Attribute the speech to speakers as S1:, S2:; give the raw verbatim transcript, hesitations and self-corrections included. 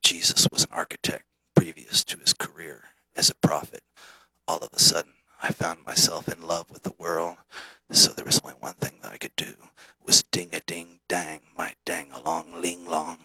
S1: Jesus was an architect previous to his career as a prophet. All of a sudden, I found myself in love with the world, so there was only one thing that I could do, was ding-a-ding-dang, my dang-along-ling-long.